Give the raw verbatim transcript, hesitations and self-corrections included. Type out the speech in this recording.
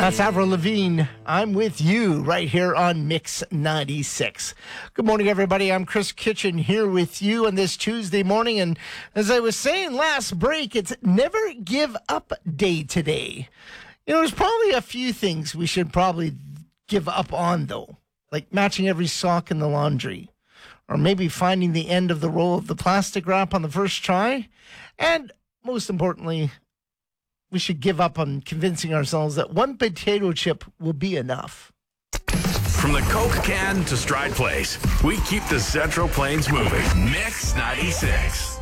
That's Avril Lavigne. I'm with you right here on Mix ninety-six. Good morning, everybody. I'm Chris Kitchen here with you on this Tuesday morning. And as I was saying last break, it's Never Give Up Day today. You know, there's probably a few things we should probably give up on, though, like matching every sock in the laundry, or maybe finding the end of the roll of the plastic wrap on the first try. And most importantly, we should give up on convincing ourselves that one potato chip will be enough. From the Coke can to Stride Place, we keep the Central Plains moving. Mix ninety-six.